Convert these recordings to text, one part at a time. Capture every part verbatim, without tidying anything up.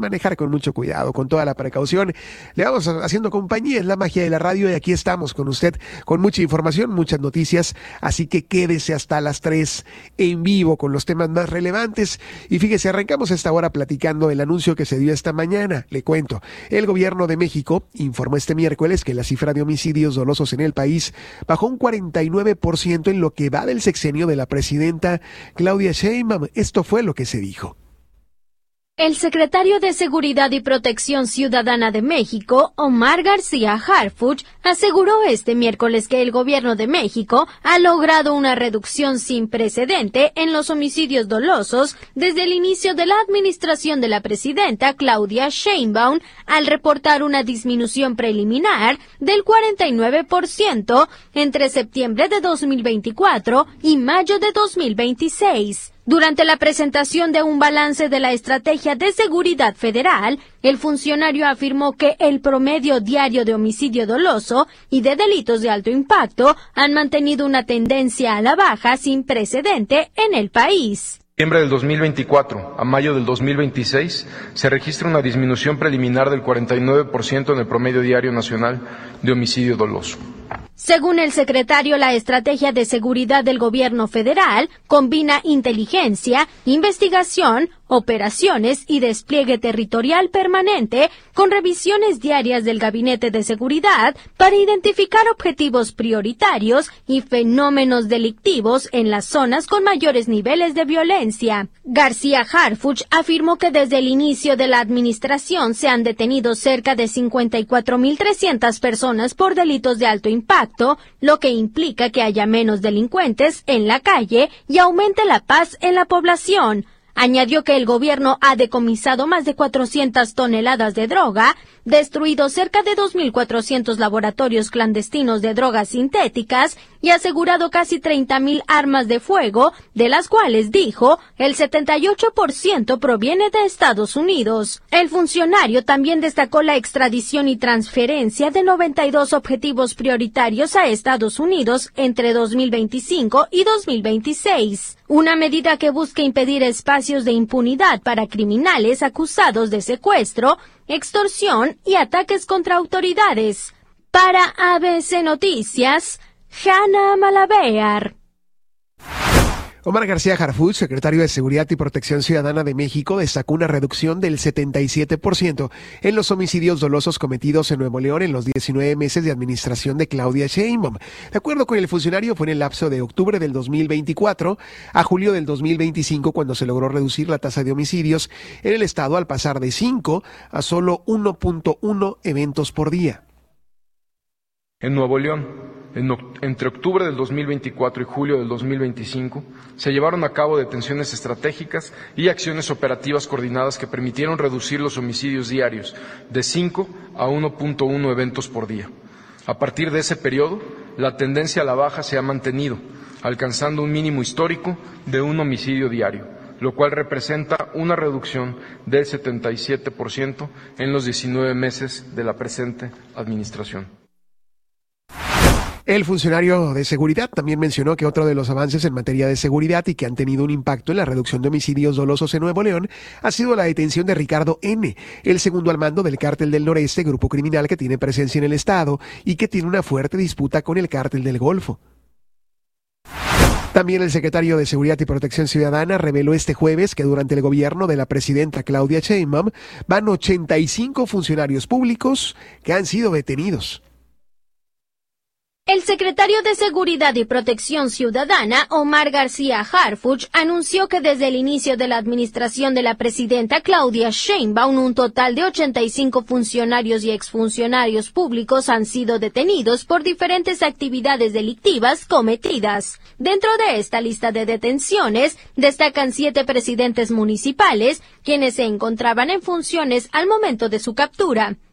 manejar con mucho cuidado, con toda la precaución. Le vamos haciendo compañía, es la magia de la radio y aquí estamos con usted con mucha información, muchas noticias, así que quédese hasta las tres en vivo con los temas más relevantes. Y fíjese, arrancamos esta hora platicando el anuncio que se dio esta mañana. Le cuento, el gobierno de México informó este miércoles que la cifra de homicidios dolosos en el país bajó un cuarenta y nueve por ciento en lo que va del sexenio de la presidenta Claudia Sheinbaum. Esto fue lo que se dijo. El secretario de Seguridad y Protección Ciudadana de México, Omar García Harfuch, aseguró este miércoles que el gobierno de México ha logrado una reducción sin precedente en los homicidios dolosos desde el inicio de la administración de la presidenta Claudia Sheinbaum, al reportar una disminución preliminar del cuarenta y nueve por ciento entre septiembre de dos mil veinticuatro y mayo de dos mil veintiséis. Durante la presentación de un balance de la Estrategia de Seguridad Federal, el funcionario afirmó que el promedio diario de homicidio doloso y de delitos de alto impacto han mantenido una tendencia a la baja sin precedente en el país. De septiembre del dos mil veinticuatro a mayo del dos mil veintiséis se registra una disminución preliminar del cuarenta y nueve por ciento en el promedio diario nacional de homicidio doloso. Según el secretario, la estrategia de seguridad del gobierno federal combina inteligencia, investigación, operaciones y despliegue territorial permanente con revisiones diarias del Gabinete de Seguridad para identificar objetivos prioritarios y fenómenos delictivos en las zonas con mayores niveles de violencia. García Harfuch afirmó que desde el inicio de la administración se han detenido cerca de cincuenta y cuatro mil trescientas personas por delitos de alto impacto, lo que implica que haya menos delincuentes en la calle y aumente la paz en la población. Añadió que el gobierno ha decomisado más de cuatrocientas toneladas de droga, destruido cerca de dos mil cuatrocientos laboratorios clandestinos de drogas sintéticas y asegurado casi treinta mil armas de fuego, de las cuales, dijo, el setenta y ocho por ciento proviene de Estados Unidos. El funcionario también destacó la extradición y transferencia de noventa y dos objetivos prioritarios a Estados Unidos entre dos mil veinticinco y dos mil veintiséis, una medida que busca impedir espacios de impunidad para criminales acusados de secuestro, extorsión y ataques contra autoridades. Para A B C Noticias, Hanna Malavear. Omar García Harfuch, secretario de Seguridad y Protección Ciudadana de México, destacó una reducción del setenta y siete por ciento en los homicidios dolosos cometidos en Nuevo León en los diecinueve meses de administración de Claudia Sheinbaum. De acuerdo con el funcionario, fue en el lapso de octubre del dos mil veinticuatro a julio del dos mil veinticinco cuando se logró reducir la tasa de homicidios en el estado al pasar de cinco a solo uno punto uno eventos por día. En Nuevo León, En, entre octubre del dos mil veinticuatro y julio del dos mil veinticinco, se llevaron a cabo detenciones estratégicas y acciones operativas coordinadas que permitieron reducir los homicidios diarios de cinco a uno punto uno eventos por día. A partir de ese periodo, la tendencia a la baja se ha mantenido, alcanzando un mínimo histórico de un homicidio diario, lo cual representa una reducción del setenta y siete por ciento en los diecinueve meses de la presente administración. El funcionario de seguridad también mencionó que otro de los avances en materia de seguridad y que han tenido un impacto en la reducción de homicidios dolosos en Nuevo León ha sido la detención de Ricardo N., el segundo al mando del Cártel del Noreste, grupo criminal que tiene presencia en el estado y que tiene una fuerte disputa con el Cártel del Golfo. También el secretario de Seguridad y Protección Ciudadana reveló este jueves que durante el gobierno de la presidenta Claudia Sheinbaum van ochenta y cinco funcionarios públicos que han sido detenidos. El secretario de Seguridad y Protección Ciudadana, Omar García Harfuch, anunció que desde el inicio de la administración de la presidenta Claudia Sheinbaum, un total de ochenta y cinco funcionarios y exfuncionarios públicos han sido detenidos por diferentes actividades delictivas cometidas. Dentro de esta lista de detenciones, destacan siete presidentes municipales, quienes se encontraban en funciones al momento de su captura.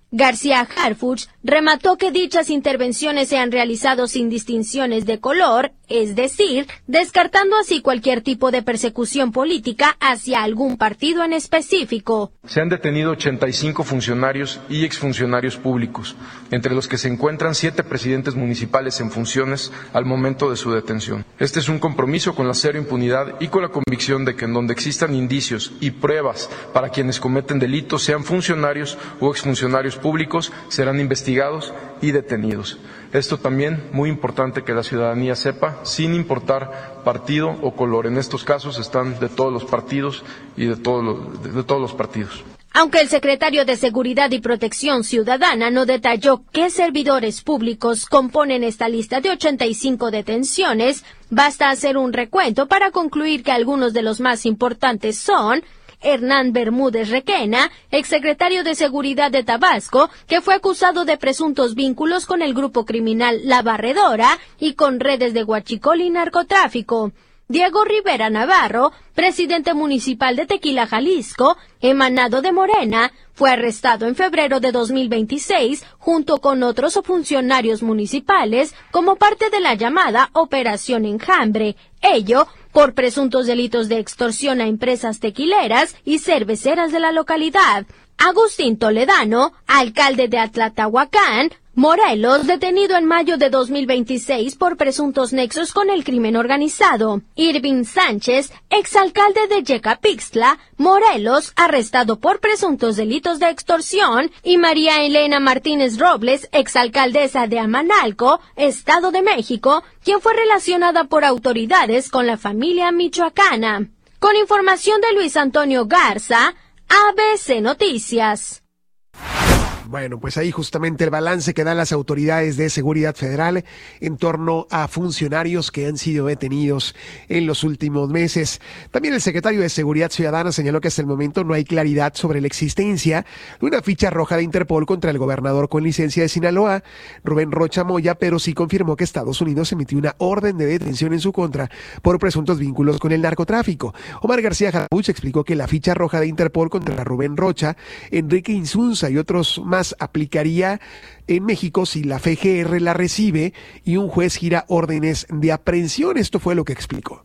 García Harfuch remató que dichas intervenciones se han realizado sin distinciones de color, es decir, descartando así cualquier tipo de persecución política hacia algún partido en específico. Se han detenido ochenta y cinco funcionarios y exfuncionarios públicos, entre los que se encuentran siete presidentes municipales en funciones al momento de su detención. Este es un compromiso con la cero impunidad y con la convicción de que en donde existan indicios y pruebas para quienes cometen delitos, sean funcionarios o exfuncionarios públicos, serán investigados y detenidos. Esto también muy importante que la ciudadanía sepa, sin importar partido o color. En estos casos están de todos los partidos y de todos los, de, de todos los partidos. Aunque el secretario de Seguridad y Protección Ciudadana no detalló qué servidores públicos componen esta lista de ochenta y cinco detenciones, basta hacer un recuento para concluir que algunos de los más importantes son Hernán Bermúdez Requena, exsecretario de Seguridad de Tabasco, que fue acusado de presuntos vínculos con el grupo criminal La Barredora y con redes de huachicol y narcotráfico. Diego Rivera Navarro, presidente municipal de Tequila, Jalisco, emanado de Morena, fue arrestado en febrero de dos mil veintiséis junto con otros funcionarios municipales como parte de la llamada Operación Enjambre, ello por presuntos delitos de extorsión a empresas tequileras y cerveceras de la localidad. Agustín Toledano, alcalde de Atlatahuacán, Morelos, detenido en mayo de dos mil veintiséis por presuntos nexos con el crimen organizado. Irving Sánchez, exalcalde de Yecapixtla, Morelos, arrestado por presuntos delitos de extorsión. Y María Elena Martínez Robles, exalcaldesa de Amanalco, Estado de México, quien fue relacionada por autoridades con la familia michoacana. Con información de Luis Antonio Garza, A B C Noticias. Bueno, pues ahí justamente el balance que dan las autoridades de seguridad federal en torno a funcionarios que han sido detenidos en los últimos meses. También el secretario de Seguridad Ciudadana señaló que hasta el momento no hay claridad sobre la existencia de una ficha roja de Interpol contra el gobernador con licencia de Sinaloa, Rubén Rocha Moya, pero sí confirmó que Estados Unidos emitió una orden de detención en su contra por presuntos vínculos con el narcotráfico. Omar García Harfuch explicó que la ficha roja de Interpol contra Rubén Rocha, Enrique Insunza y otros más aplicaría en México si la F G R la recibe y un juez gira órdenes de aprehensión. Esto fue lo que explicó.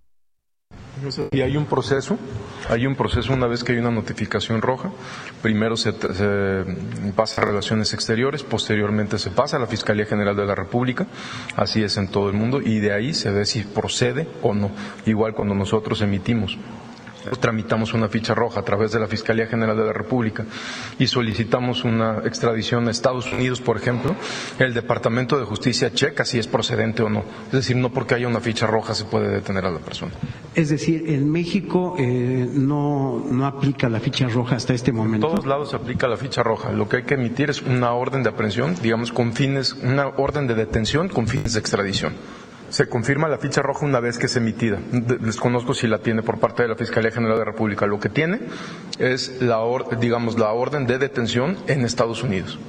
Y hay un proceso, hay un proceso una vez que hay una notificación roja. Primero se, se pasa a Relaciones Exteriores, posteriormente se pasa a la Fiscalía General de la República, así es en todo el mundo, y de ahí se ve si procede o no. Igual cuando nosotros emitimos tramitamos una ficha roja a través de la Fiscalía General de la República y solicitamos una extradición a Estados Unidos, por ejemplo, el Departamento de Justicia checa si es procedente o no. Es decir, no porque haya una ficha roja se puede detener a la persona. Es decir, en México eh, no, no aplica la ficha roja hasta este momento. En todos lados se aplica la ficha roja. Lo que hay que emitir es una orden de aprehensión, digamos, con fines, una orden de detención con fines de extradición. Se confirma la ficha roja una vez que es emitida. Desconozco si la tiene por parte de la Fiscalía General de la República. Lo que tiene es la, or, digamos, la orden de detención en Estados Unidos.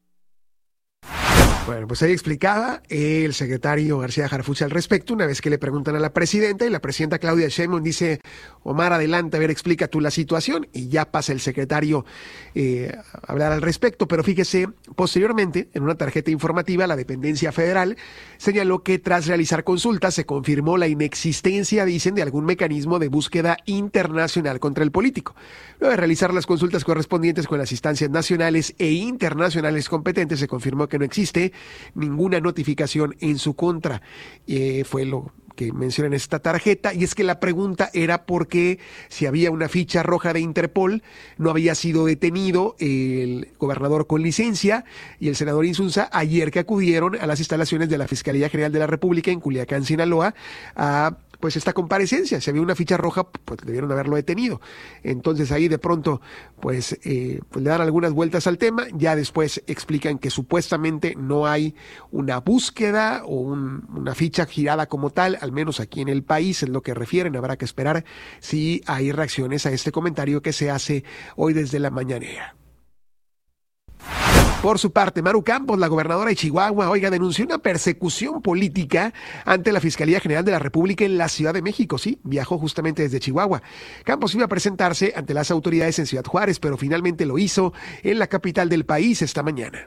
Bueno, pues ahí explicaba el secretario García Harfuch al respecto, una vez que le preguntan a la presidenta, y la presidenta Claudia Sheinbaum dice: Omar, adelante, a ver, explica tú la situación, y ya pasa el secretario eh, a hablar al respecto. Pero fíjese, posteriormente, en una tarjeta informativa, la dependencia federal señaló que tras realizar consultas se confirmó la inexistencia, dicen, de algún mecanismo de búsqueda internacional contra el político. Luego de realizar las consultas correspondientes con las instancias nacionales e internacionales competentes, se confirmó que no existe ninguna notificación en su contra. Eh, fue lo que menciona en esta tarjeta, y es que la pregunta era por qué, si había una ficha roja de Interpol, no había sido detenido el gobernador con licencia y el senador Insunza ayer que acudieron a las instalaciones de la Fiscalía General de la República en Culiacán, Sinaloa, a pues esta comparecencia. Si había una ficha roja, pues debieron haberlo detenido. Entonces ahí de pronto pues, eh, pues le dan algunas vueltas al tema. Ya después explican que supuestamente no hay una búsqueda o un, una ficha girada como tal, al menos aquí en el país es lo que refieren. Habrá que esperar si hay reacciones a este comentario que se hace hoy desde la mañanera. Por su parte, Maru Campos, la gobernadora de Chihuahua, oiga, denunció una persecución política ante la Fiscalía General de la República en la Ciudad de México. Sí, viajó justamente desde Chihuahua. Campos iba a presentarse ante las autoridades en Ciudad Juárez, pero finalmente lo hizo en la capital del país esta mañana.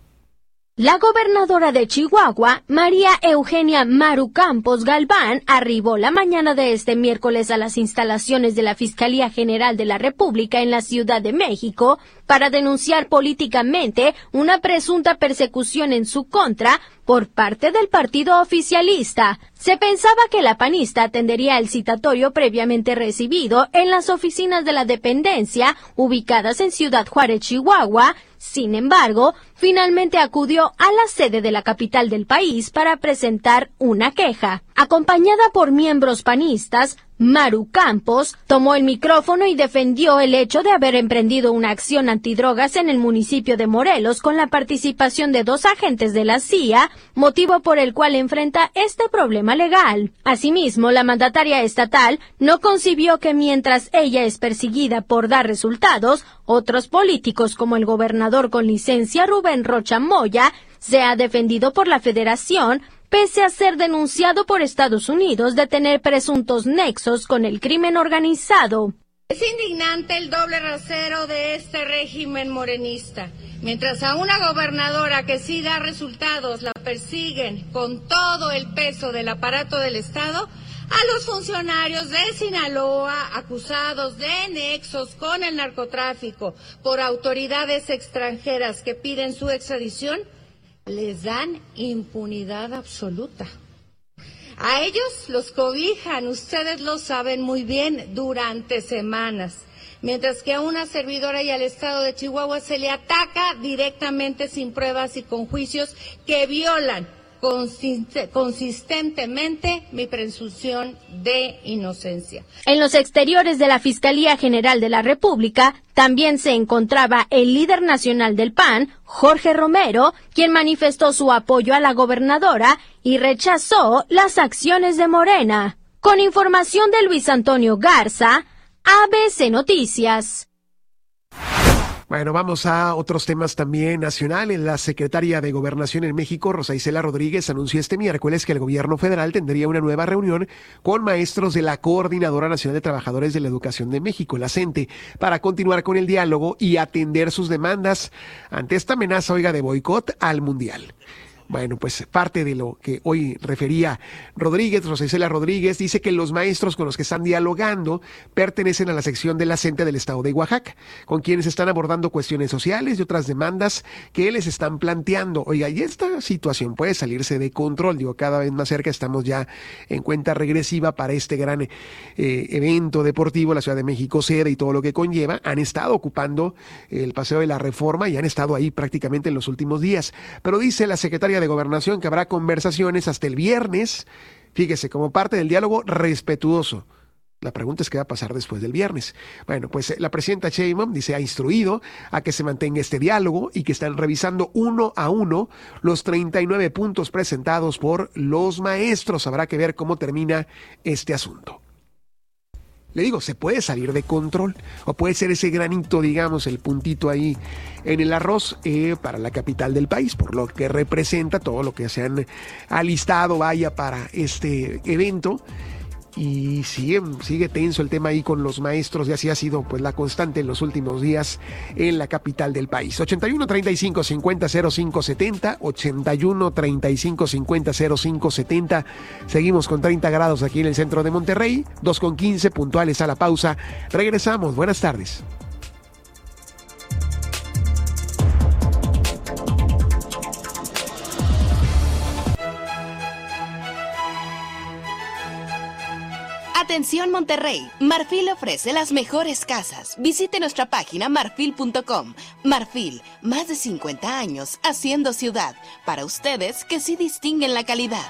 La gobernadora de Chihuahua, María Eugenia Maru Campos Galván, arribó la mañana de este miércoles a las instalaciones de la Fiscalía General de la República en la Ciudad de México para denunciar políticamente una presunta persecución en su contra por parte del partido oficialista. Se pensaba que la panista atendería el citatorio previamente recibido en las oficinas de la dependencia ubicadas en Ciudad Juárez, Chihuahua. Sin embargo, finalmente acudió a la sede de la capital del país para presentar una queja. Acompañada por miembros panistas, Maru Campos tomó el micrófono y defendió el hecho de haber emprendido una acción antidrogas en el municipio de Morelos con la participación de dos agentes de la C I A, motivo por el cual enfrenta este problema legal. Asimismo, la mandataria estatal no concibió que mientras ella es perseguida por dar resultados, otros políticos como el gobernador con licencia Rubén Rocha Moya sea defendido por la Federación, pese a ser denunciado por Estados Unidos de tener presuntos nexos con el crimen organizado. Es indignante el doble rasero de este régimen morenista. Mientras a una gobernadora que sí da resultados la persiguen con todo el peso del aparato del Estado, a los funcionarios de Sinaloa acusados de nexos con el narcotráfico por autoridades extranjeras que piden su extradición, les dan impunidad absoluta. A ellos los cobijan, ustedes lo saben muy bien, durante semanas, mientras que a una servidora y al Estado de Chihuahua se le ataca directamente sin pruebas y con juicios que violan consistentemente mi presunción de inocencia. En los exteriores de la Fiscalía General de la República también se encontraba el líder nacional del P A N, Jorge Romero, quien manifestó su apoyo a la gobernadora y rechazó las acciones de Morena. Con información de Luis Antonio Garza, A B C Noticias. Bueno, vamos a otros temas también nacionales. La secretaria de Gobernación en México, Rosa Isela Rodríguez, anunció este miércoles que el gobierno federal tendría una nueva reunión con maestros de la Coordinadora Nacional de Trabajadores de la Educación de México, la CENTE, para continuar con el diálogo y atender sus demandas ante esta amenaza, oiga, de boicot al Mundial. Bueno, pues parte de lo que hoy refería Rodríguez, Rosa Isela Rodríguez, dice que los maestros con los que están dialogando pertenecen a la sección de la CENTE del estado de Oaxaca, con quienes están abordando cuestiones sociales y otras demandas que les están planteando. Oiga, y esta situación puede salirse de control, digo, cada vez más cerca estamos ya en cuenta regresiva para este gran eh, evento deportivo, la Ciudad de México sede y todo lo que conlleva. Han estado ocupando el Paseo de la Reforma y han estado ahí prácticamente en los últimos días, pero dice la secretaria de Gobernación que habrá conversaciones hasta el viernes, fíjese, como parte del diálogo respetuoso. La pregunta es qué va a pasar después del viernes. Bueno, pues la presidenta Sheinbaum dice ha instruido a que se mantenga este diálogo y que están revisando uno a uno los treinta y nueve puntos presentados por los maestros. Habrá que ver cómo termina este asunto. Le digo, se puede salir de control o puede ser ese granito, digamos, el puntito ahí en el arroz eh, para la capital del país, por lo que representa todo lo que se han alistado, vaya, para este evento. Y sigue, sigue tenso el tema ahí con los maestros, y así ha sido pues la constante en los últimos días en la capital del país. ochenta y uno, treinta y cinco, cincuenta, cero cinco, setenta, ochenta y uno, treinta y cinco, cincuenta, cero cinco, setenta. Seguimos con treinta grados aquí en el centro de Monterrey, dos con quince, puntuales a la pausa. Regresamos, buenas tardes. Atención Monterrey, Marfil ofrece las mejores casas. Visite nuestra página marfil punto com. Marfil, más de cincuenta años haciendo ciudad. Para ustedes que sí distinguen la calidad.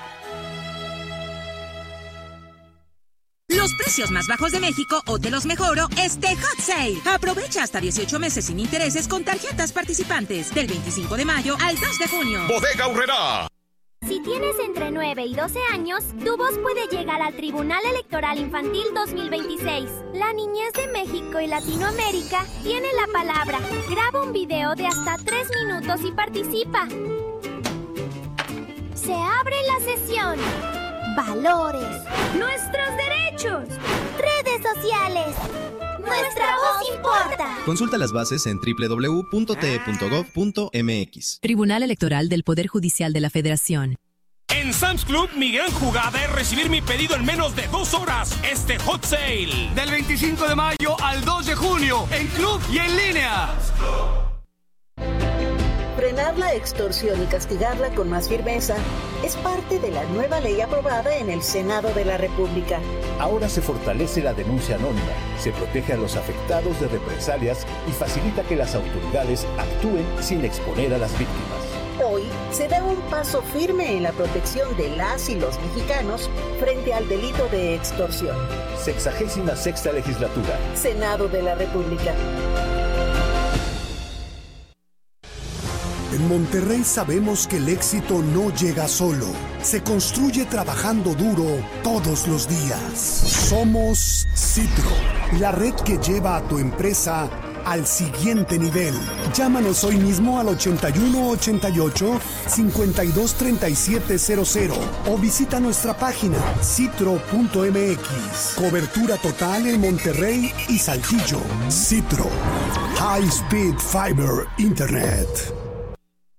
Los precios más bajos de México o te los mejoro este Hot Sale. Aprovecha hasta dieciocho meses sin intereses con tarjetas participantes del veinticinco de mayo al dos de junio. Bodega Aurrerá. Si tienes entre nueve y doce años, tu voz puede llegar al Tribunal Electoral Infantil dos mil veintiséis. La niñez de México y Latinoamérica tiene la palabra. Graba un video de hasta tres minutos y participa. Se abre la sesión. Valores. Nuestros derechos. Redes sociales. Nuestra voz importa. Consulta las bases en doble u doble u doble u punto t e punto gov punto m x. Tribunal Electoral del Poder Judicial de la Federación. En Sam's Club, mi gran jugada es recibir mi pedido en menos de dos horas. Este Hot Sale. Del veinticinco de mayo al dos de junio, en club y en línea. Frenar la extorsión y castigarla con más firmeza es parte de la nueva ley aprobada en el Senado de la República. Ahora se fortalece la denuncia anónima, se protege a los afectados de represalias y facilita que las autoridades actúen sin exponer a las víctimas. Hoy se da un paso firme en la protección de las y los mexicanos frente al delito de extorsión. Sexagésima sexta legislatura. Senado de la República. En Monterrey sabemos que el éxito no llega solo, se construye trabajando duro todos los días. Somos Citro, la red que lleva a tu empresa al siguiente nivel. Llámanos hoy mismo al ochenta y uno ochenta y ocho cincuenta y dos treinta y siete cero cero o visita nuestra página citro punto m x. Cobertura total en Monterrey y Saltillo. Citro, High Speed Fiber Internet.